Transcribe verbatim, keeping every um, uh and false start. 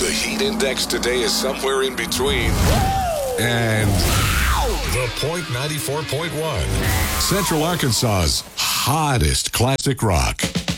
The heat index today is somewhere in between. And the Point ninety-four point one, Central Arkansas's hottest classic rock.